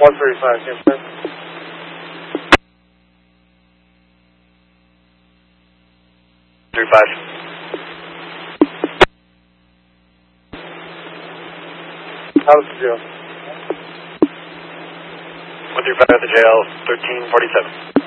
135, yes, sir. 35. How's the jail? 135 at the jail, 1347.